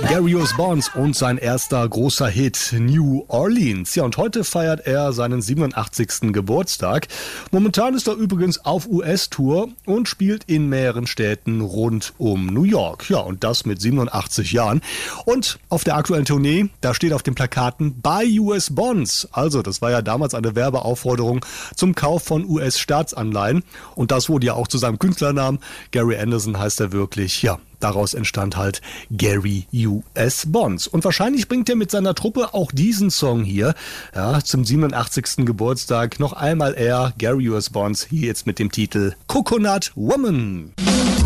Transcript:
Gary U.S. Bonds und sein erster großer Hit New Orleans. Ja, und heute feiert er seinen 87. Geburtstag. Momentan ist er übrigens auf US-Tour und spielt in mehreren Städten rund um New York. Ja, und das mit 87 Jahren. Und auf der aktuellen Tournee, da steht auf den Plakaten Buy US Bonds. Also, das war ja damals eine Werbeaufforderung zum Kauf von US-Staatsanleihen. Und das wurde ja auch zu seinem Künstlernamen. Gary Anderson heißt er wirklich, ja. Daraus entstand halt Gary U.S. Bonds. Und wahrscheinlich bringt er mit seiner Truppe auch diesen Song hier, ja, zum 87. Geburtstag noch einmal Gary U.S. Bonds, hier jetzt mit dem Titel Coconut Woman.